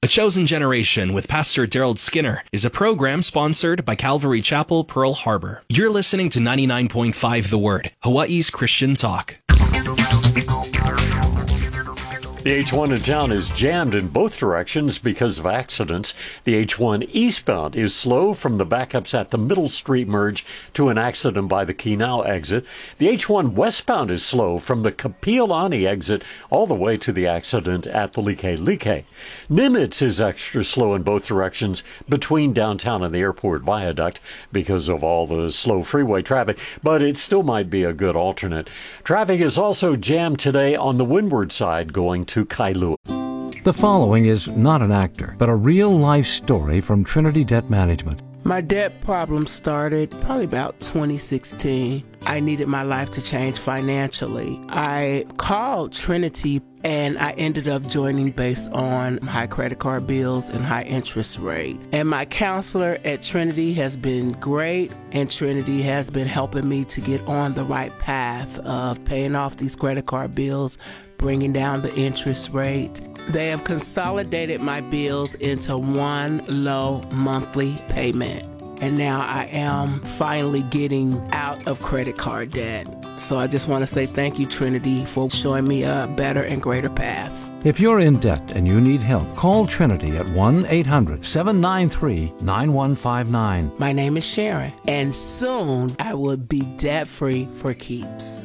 The Chosen Generation with Pastor Daryl Skinner is a program sponsored by Calvary Chapel, Pearl Harbor. You're listening to 99.5 The Word, Hawaii's Christian talk. The H1 in town is jammed in both directions because of accidents. The H1 eastbound is slow from the backups at the Middle Street merge to an accident by the Kinau exit. The H1 westbound is slow from the Kapiolani exit all the way to the accident at the Like. Nimitz is extra slow in both directions between downtown and the airport viaduct because of all the slow freeway traffic, but it still might be a good alternate. Traffic is also jammed today on the windward side going to Kailua. The following is not an actor, but a real-life story from Trinity Debt Management. My debt problem started probably about 2016. I needed my life to change financially. I called Trinity and I ended up joining based on high credit card bills and high interest rate. And my counselor at Trinity has been great, and Trinity has been helping me to get on the right path of paying off these credit card bills, bringing down the interest rate. They have consolidated my bills into one low monthly payment. And now I am finally getting out of credit card debt. So I just want to say thank you, Trinity, for showing me a better and greater path. If you're in debt and you need help, call Trinity at 1-800-793-9159. My name is Sharon, and soon I will be debt-free for keeps.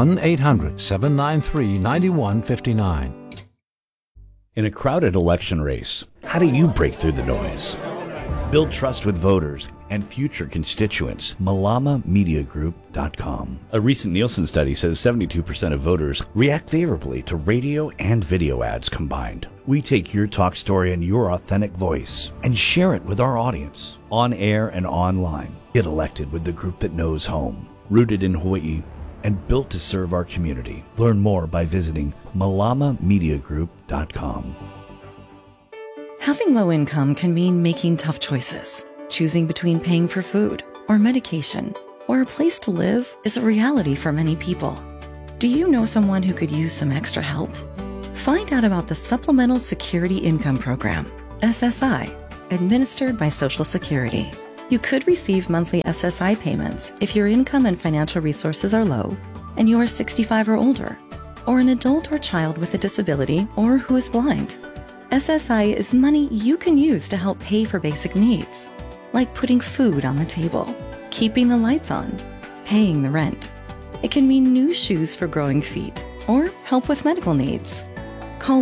1-800-793-9159. In a crowded election race, how do you break through the noise? Build trust with voters and future constituents. MalamaMediaGroup.com. A recent Nielsen study says 72% of voters react favorably to radio and video ads combined. We take your talk story and your authentic voice and share it with our audience, on air and online. Get elected with the group that knows home, rooted in Hawaii, and built to serve our community. Learn more by visiting MalamaMediaGroup.com. Having low income can mean making tough choices. Choosing between paying for food or medication or a place to live is a reality for many people. Do you know someone who could use some extra help? Find out about the Supplemental Security Income Program, SSI, administered by Social Security. You could receive monthly SSI payments if your income and financial resources are low and you are 65 or older, or an adult or child with a disability or who is blind. SSI is money you can use to help pay for basic needs, like putting food on the table, keeping the lights on, paying the rent. It can mean new shoes for growing feet or help with medical needs. Call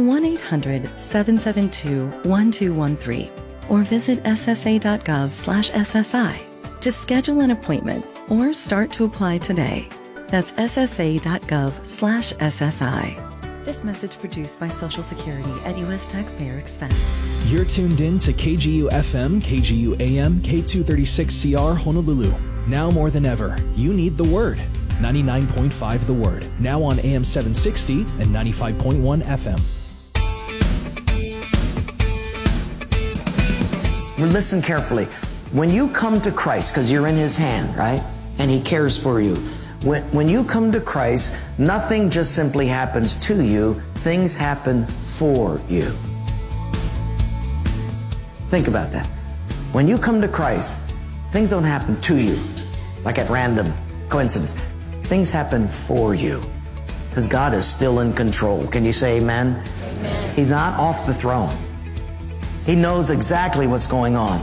1-800-772-1213 or visit ssa.gov/SSI to schedule an appointment or start to apply today. That's ssa.gov/SSI. This message produced by Social Security at U.S. taxpayer expense. You're tuned in to KGU-FM, KGU-AM, K236CR, Honolulu. Now more than ever, you need the Word. 99.5 The Word. Now on AM 760 and 95.1 FM. Listen carefully. When you come to Christ, because you're in His hand, right? And He cares for you. When you come to Christ, nothing just simply happens to you. Things happen for you. Think about that. When you come to Christ, things don't happen to you, like at random coincidence. Things happen for you, because God is still in control. Can you say amen? Amen. He's not off the throne. He knows exactly what's going on.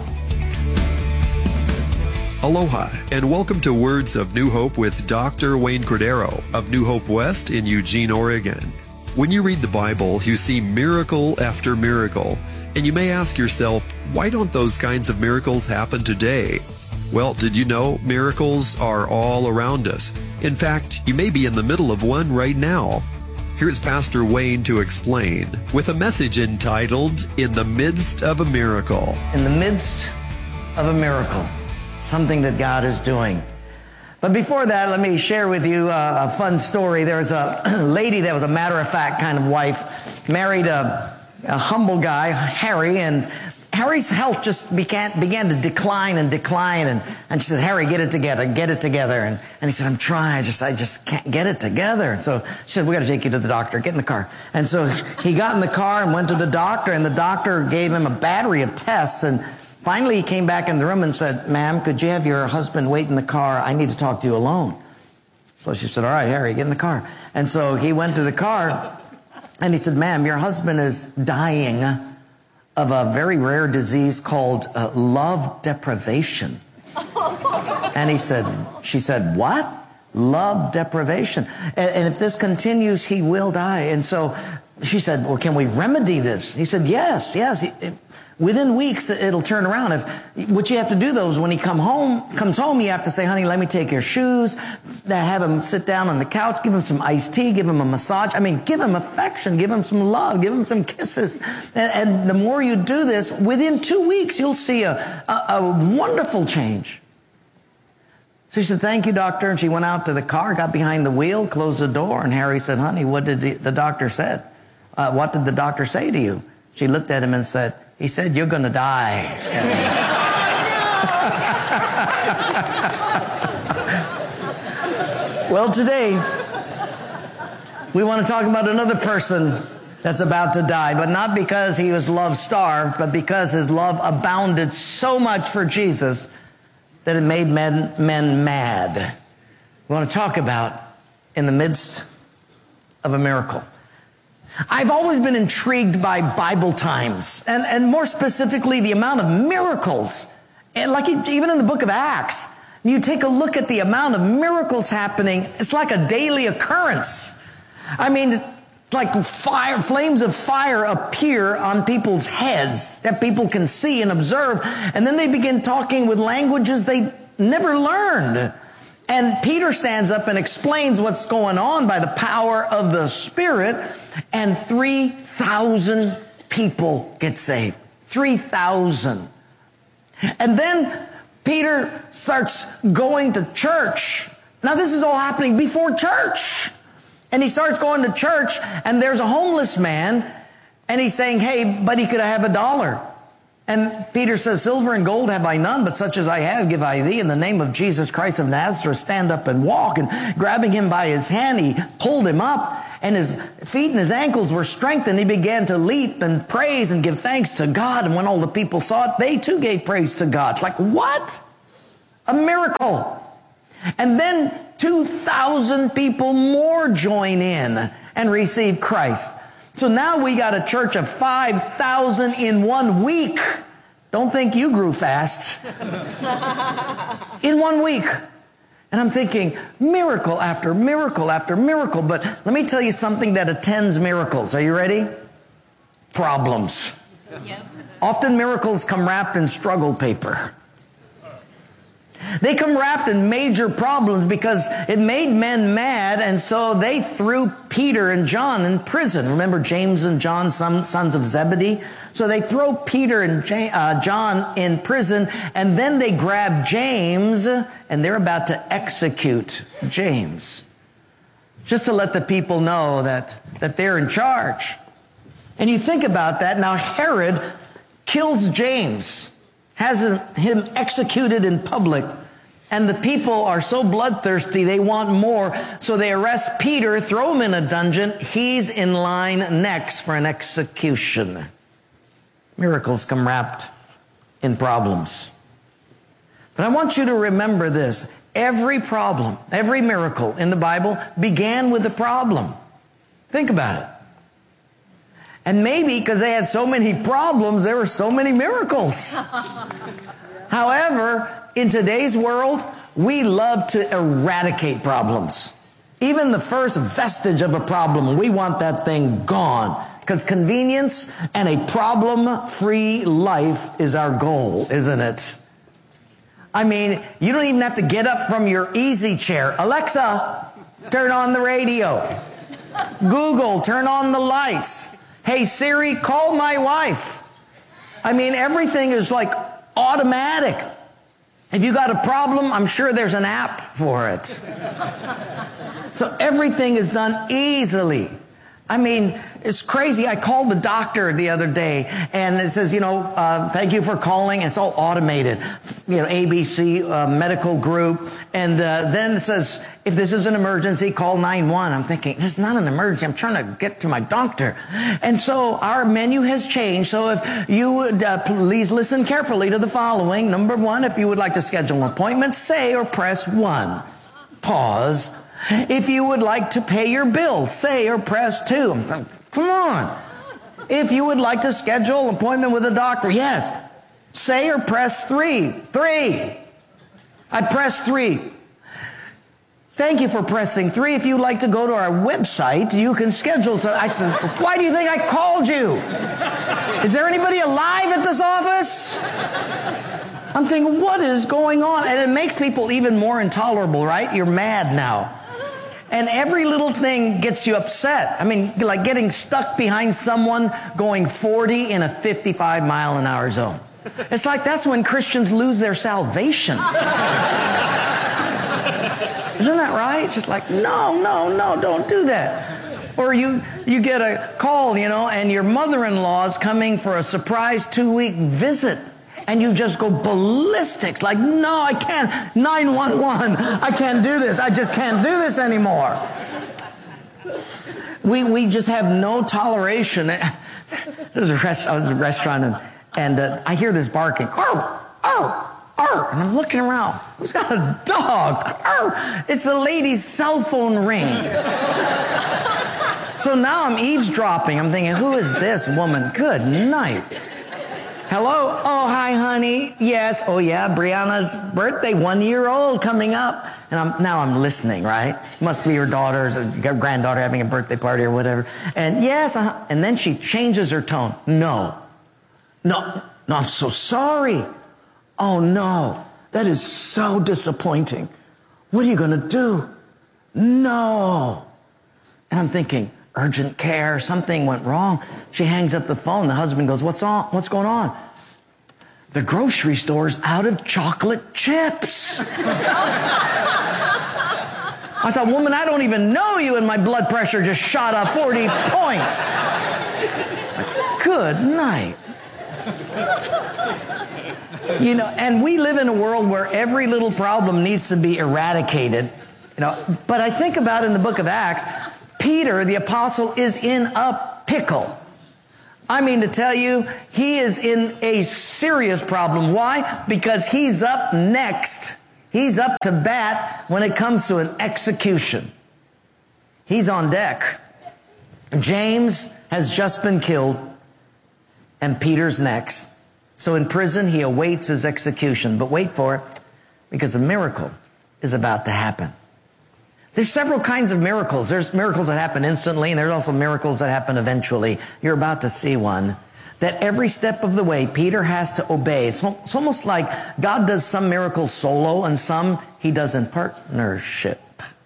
Aloha, and welcome to Words of New Hope with Dr. Wayne Cordero of New Hope West in Eugene, Oregon. When you read the Bible, you see miracle after miracle, and you may ask yourself, why don't those kinds of miracles happen today? Well, did you know miracles are all around us? In fact, you may be in the middle of one right now. Here's Pastor Wayne to explain with a message entitled, In the Midst of a Miracle. In the midst of a miracle. Something that God is doing. But before that, let me share with you a fun story. There was a lady that was a matter-of-fact kind of wife, married a humble guy, Harry, and Harry's health just began to decline. And she said, Harry, get it together. And he said, I'm trying. I just can't get it together. And so she said, we got to take you to the doctor. Get in the car. And so he got in the car and went to the doctor, and the doctor gave him a battery of tests. And finally he came back in the room and said, ma'am, could you have your husband wait in the car? I need to talk to you alone. So she said, all right, Harry, get in the car. And so he went to the car, and he said, ma'am, your husband is dying of a very rare disease called love deprivation. And she said, what? Love deprivation. And if this continues, he will die. And so she said, well, can we remedy this? He said, yes. Within weeks, it'll turn around. What you have to do, though, is when he comes home, you have to say, honey, let me take your shoes, have him sit down on the couch, give him some iced tea, give him a massage. I mean, give him affection, give him some love, give him some kisses. And the more you do this, within 2 weeks, you'll see a wonderful change. So she said, thank you, doctor. And she went out to the car, got behind the wheel, closed the door. And Harry said, honey, what did the doctor say? What did the doctor say to you? She looked at him and said, he said, you're going to die. Well, today, we want to talk about another person that's about to die, but not because he was love-starved, but because his love abounded so much for Jesus that it made men mad. We want to talk about in the midst of a miracle. I've always been intrigued by Bible times, and more specifically, the amount of miracles. And like even in the book of Acts, you take a look at the amount of miracles happening, it's like a daily occurrence. I mean, it's like flames of fire appear on people's heads that people can see and observe, and then they begin talking with languages they never learned. And Peter stands up and explains what's going on by the power of the Spirit, and 3,000 people get saved. 3,000. And then Peter starts going to church. Now this is all happening before church. And he starts going to church, and there's a homeless man, and he's saying, hey, buddy, could I have $1? And Peter says, silver and gold have I none, but such as I have give I thee. In the name of Jesus Christ of Nazareth, stand up and walk. And grabbing him by his hand, he pulled him up, and his feet and his ankles were strengthened. He began to leap and praise and give thanks to God. And when all the people saw it, they too gave praise to God. It's like, what? A miracle. And then 2,000 people more join in and receive Christ. So now we got a church of 5,000 in 1 week. Don't think you grew fast. In 1 week. And I'm thinking, miracle after miracle after miracle. But let me tell you something that attends miracles. Are you ready? Problems. Yep. Often miracles come wrapped in struggle paper. They come wrapped in major problems because it made men mad, and so they threw Peter and John in prison. Remember James and John, sons of Zebedee? So they throw Peter and John in prison, and then they grab James, and they're about to execute James. Just to let the people know that they're in charge. And you think about that. Now Herod kills James, has him executed in public. And the people are so bloodthirsty, they want more. So they arrest Peter, throw him in a dungeon. He's in line next for an execution. Miracles come wrapped in problems. But I want you to remember this. Every problem, every miracle in the Bible began with a problem. Think about it. And maybe because they had so many problems, there were so many miracles. However, in today's world, we love to eradicate problems. Even the first vestige of a problem, we want that thing gone. Because convenience and a problem-free life is our goal, isn't it? I mean, you don't even have to get up from your easy chair. Alexa, turn on the radio. Google, turn on the lights. Hey, Siri, call my wife. I mean, everything is like automatic. If you got a problem, I'm sure there's an app for it. So everything is done easily. I mean, it's crazy. I called the doctor the other day, and it says, thank you for calling. It's all automated, ABC medical group. And then it says, if this is an emergency, call 911. I'm thinking, this is not an emergency. I'm trying to get to my doctor. And so our menu has changed. So if you would please listen carefully to the following. Number 1, if you would like to schedule an appointment, say or press 1. Pause. If you would like to pay your bill, say or press 2. I'm thinking, come on. If you would like to schedule an appointment with a doctor, yes. Say or press 3. 3. I press 3. Thank you for pressing 3. If you'd like to go to our website, you can schedule. So I said, why do you think I called you? Is there anybody alive at this office? I'm thinking, what is going on? And it makes people even more intolerable, right? You're mad now. And every little thing gets you upset. I mean, like getting stuck behind someone going 40 in a 55-mile-an-hour zone. It's like that's when Christians lose their salvation. Isn't that right? It's just like, no, don't do that. Or you get a call, and your mother-in-law's coming for a surprise 2-week visit. And you just go ballistic. Like, no, I can't. 911. I can't do this. I just can't do this anymore. We just have no toleration. I was at a restaurant and I hear this barking. Arr, arr, arr. And I'm looking around. Who's got a dog? Arr. It's a lady's cell phone ring. So now I'm eavesdropping. I'm thinking, who is this woman? Good night. Hello? Oh, hi, honey. Yes. Oh, yeah, Brianna's birthday, 1-year-old coming up. And now I'm listening, right? Must be her daughter's granddaughter having a birthday party or whatever. And yes, and then she changes her tone. No, I'm so sorry. Oh, no, that is so disappointing. What are you going to do? No. And I'm thinking, urgent care, something went wrong. She hangs up the phone. The husband goes, what's going on? The grocery store's out of chocolate chips. I thought, woman, I don't even know you, and my blood pressure just shot up 40 points. Good night. And we live in a world where every little problem needs to be eradicated. But I think about in the book of Acts, Peter, the apostle, is in a pickle. I mean to tell you, he is in a serious problem. Why? Because he's up next. He's up to bat when it comes to an execution. He's on deck. James has just been killed, and Peter's next. So in prison, he awaits his execution. But wait for it, because a miracle is about to happen. There's several kinds of miracles. There's miracles that happen instantly, and there's also miracles that happen eventually. You're about to see one. That every step of the way, Peter has to obey. It's almost like God does some miracles solo, and some he does in partnership.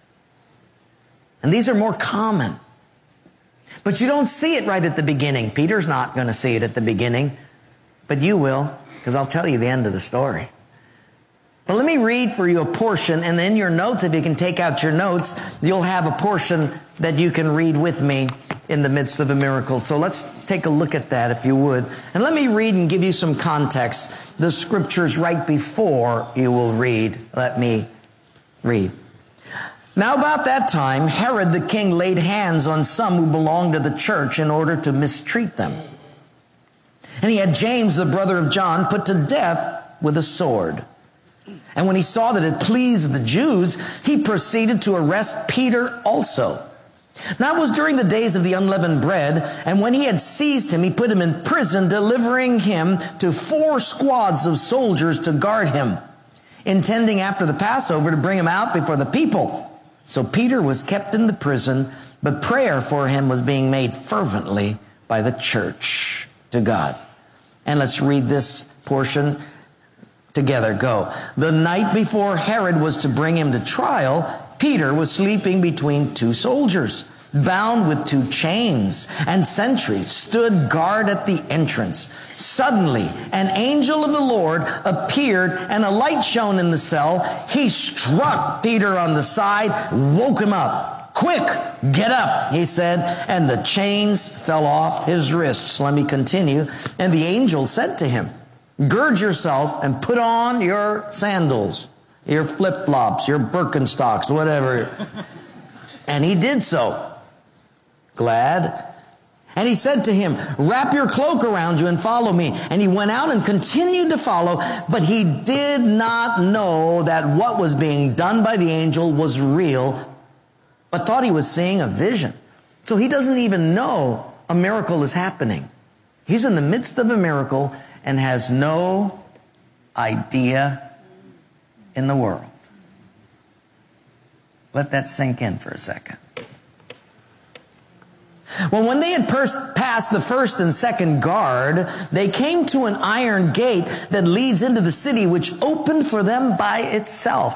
And these are more common. But you don't see it right at the beginning. Peter's not going to see it at the beginning, but you will, because I'll tell you the end of the story. But let me read for you a portion, and then your notes, if you can take out your notes, you'll have a portion that you can read with me in the midst of a miracle. So let's take a look at that, if you would. And let me read and give you some context. The scriptures right before you will read. Let me read. Now about that time, Herod the king laid hands on some who belonged to the church in order to mistreat them. And he had James, the brother of John, put to death with a sword. And when he saw that it pleased the Jews, he proceeded to arrest Peter also. Now it was during the days of the unleavened bread, and when he had seized him, he put him in prison, delivering him to 4 squads of soldiers to guard him, intending after the Passover to bring him out before the people. So Peter was kept in the prison, but prayer for him was being made fervently by the church to God. And let's read this portion together. Go. The night before Herod was to bring him to trial, Peter was sleeping between 2 soldiers, bound with 2 chains, and sentries stood guard at the entrance. Suddenly, an angel of the Lord appeared, and a light shone in the cell. He struck Peter on the side, woke him up. Quick, get up, he said, and the chains fell off his wrists. Let me continue. And the angel said to him, gird yourself and put on your sandals, your flip-flops, your Birkenstocks, whatever. And he did so. Glad. And he said to him, wrap your cloak around you and follow me. And he went out and continued to follow, but he did not know that what was being done by the angel was real, but thought he was seeing a vision. So he doesn't even know a miracle is happening. He's in the midst of a miracle and has no idea in the world. Let that sink in for a second. Well, when they had passed the first and second guard, they came to an iron gate that leads into the city, which opened for them by itself.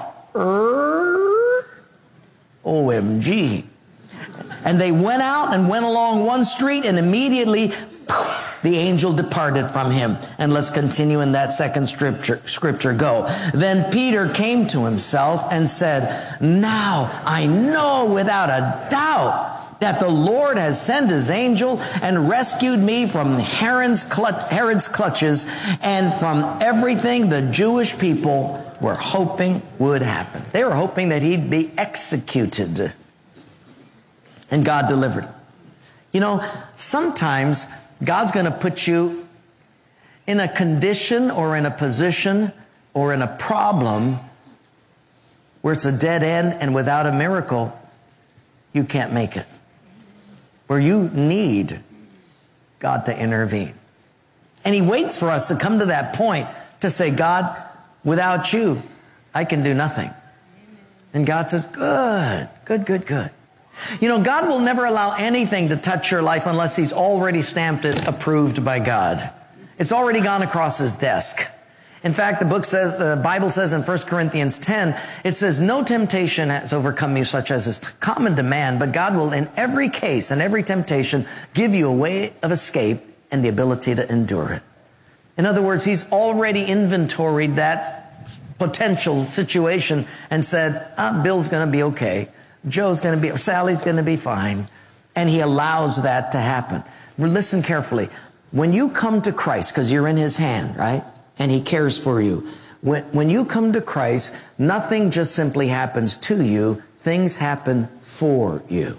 OMG. And they went out and went along one street, and immediately the angel departed from him. And let's continue in that second scripture. Go. Then Peter came to himself and said, now I know without a doubt that the Lord has sent his angel and rescued me from Herod's clutches and from everything the Jewish people were hoping would happen. They were hoping that he'd be executed. And God delivered him. You know, sometimes God's going to put you in a condition or in a position or in a problem where it's a dead end, and without a miracle, you can't make it. Where you need God to intervene. And he waits for us to come to that point to say, God, without you, I can do nothing. And God says, good. You know, God will never allow anything to touch your life unless he's already stamped it approved by God. It's already gone across his desk. In fact, the Bible says in 1 Corinthians 10, it says, no temptation has overcome you such as is common to man, but God will in every case and every temptation give you a way of escape and the ability to endure it. In other words, he's already inventoried that potential situation and said, Bill's going to be okay. Sally's going to be fine. And he allows that to happen. Listen carefully. When you come to Christ, because you're in his hand, right? And he cares for you. When you come to Christ, nothing just simply happens to you. Things happen for you.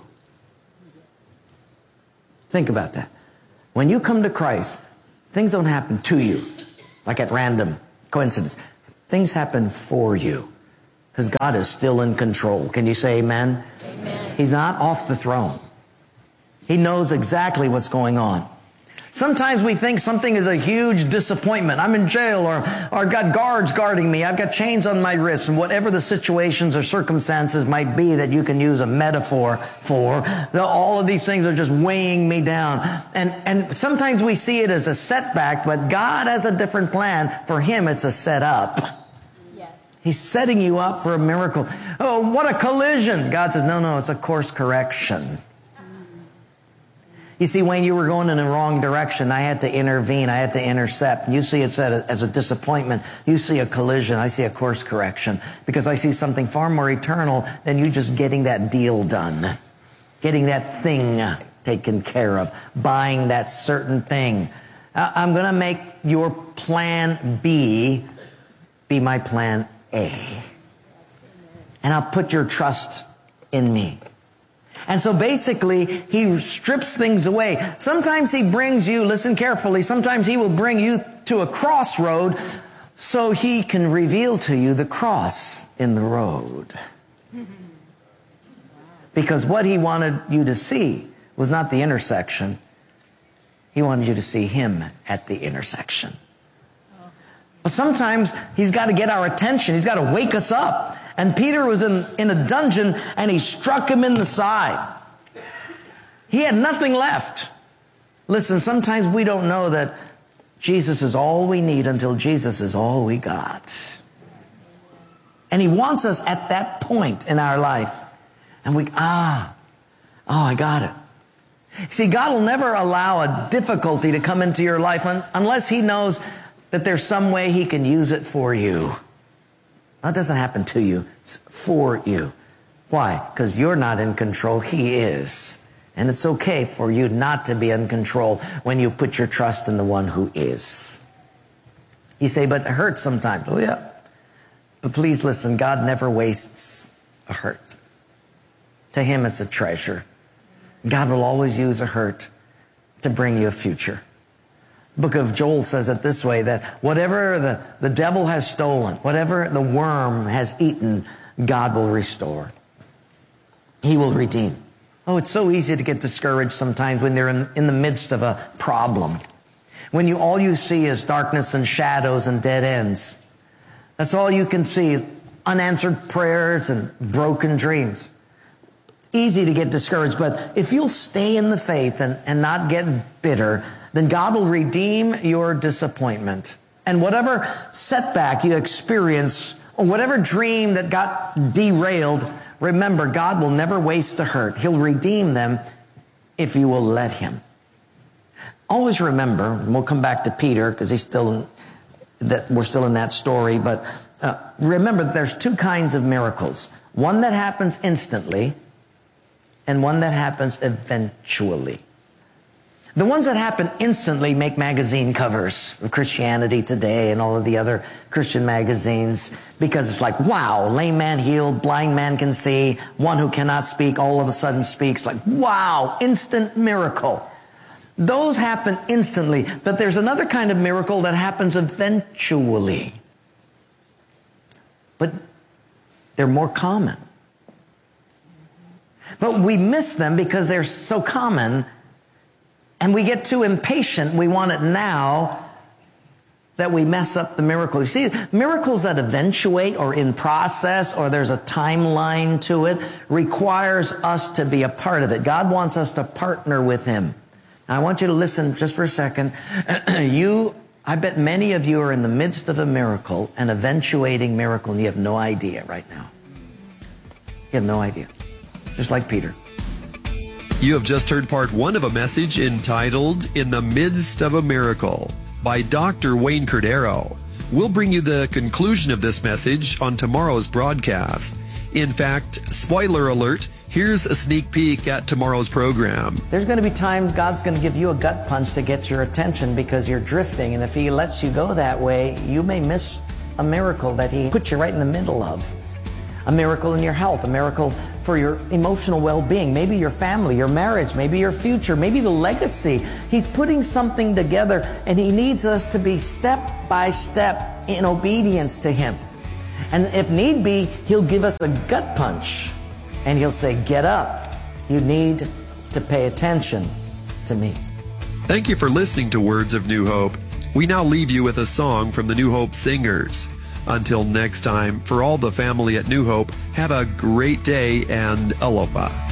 Think about that. When you come to Christ, things don't happen to you, like at random coincidence. Things happen for you, because God is still in control. Can you say amen? Amen. He's not off the throne. He knows exactly what's going on. Sometimes we think something is a huge disappointment. I'm in jail, or I've got guards guarding me. I've got chains on my wrists, and whatever the situations or circumstances might be that you can use a metaphor for, all of these things are just weighing me down. And sometimes we see it as a setback, but God has a different plan. For him, it's a setup. Yes. He's setting you up for a miracle. Oh, what a collision. God says, no, it's a course correction. You see, Wayne, you were going in the wrong direction. I had to intervene. I had to intercept. You see it as a disappointment. You see a collision. I see a course correction, because I see something far more eternal than you just getting that deal done, getting that thing taken care of, buying that certain thing. I'm going to make your plan B be my plan A. And I'll put your trust in me. And so basically, he strips things away. Sometimes he brings you, listen carefully, sometimes he will bring you to a crossroad so he can reveal to you the cross in the road. Because what he wanted you to see was not the intersection. He wanted you to see him at the intersection. But sometimes he's got to get our attention. He's got to wake us up. And Peter was in a dungeon, and he struck him in the side. He had nothing left. Listen, sometimes we don't know that Jesus is all we need until Jesus is all we got. And he wants us at that point in our life. And I got it. See, God will never allow a difficulty to come into your life unless he knows that there's some way he can use it for you. That doesn't happen to you. It's for you. Why? Because you're not in control. He is. And it's okay for you not to be in control when you put your trust in the one who is. You say, but it hurts sometimes. Oh, yeah. But please listen, God never wastes a hurt. To him, it's a treasure. God will always use a hurt to bring you a future. The book of Joel says it this way, that whatever the devil has stolen, whatever the worm has eaten, God will restore. He will redeem. Oh, it's so easy to get discouraged sometimes when they're in the midst of a problem. When all you see is darkness and shadows and dead ends. That's all you can see, unanswered prayers and broken dreams. Easy to get discouraged, but if you'll stay in the faith and not get bitter, then God will redeem your disappointment. And whatever setback you experience, or whatever dream that got derailed, remember, God will never waste a hurt. He'll redeem them if you will let him. Always remember, and we'll come back to Peter because we're still in that story, but remember there's two kinds of miracles. One that happens instantly and one that happens eventually. The ones that happen instantly make magazine covers of Christianity Today and all of the other Christian magazines because it's like, wow, lame man healed, blind man can see, one who cannot speak all of a sudden speaks. Like, wow, instant miracle. Those happen instantly, but there's another kind of miracle that happens eventually. But they're more common. But we miss them because they're so common. And we get too impatient. We want it now that we mess up the miracle. You see, miracles that eventuate or in process or there's a timeline to it requires us to be a part of it. God wants us to partner with him. Now, I want you to listen just for a second. I bet many of you are in the midst of a miracle, an eventuating miracle, and you have no idea right now. You have no idea. Just like Peter. You have just heard part one of a message entitled In the Midst of a Miracle by Dr. Wayne Cordero. We'll bring you the conclusion of this message on tomorrow's broadcast. In fact, spoiler alert, here's a sneak peek at tomorrow's program. There's going to be times God's going to give you a gut punch to get your attention because you're drifting. And if he lets you go that way, you may miss a miracle that he put you right in the middle of. A miracle in your health, a miracle for your emotional well-being, maybe your family, your marriage, maybe your future, maybe the legacy. He's putting something together and he needs us to be step by step in obedience to him. And if need be, he'll give us a gut punch and he'll say, get up. You need to pay attention to me. Thank you for listening to Words of New Hope. We now leave you with a song from the New Hope Singers. Until next time, for all the family at New Hope, have a great day and aloha.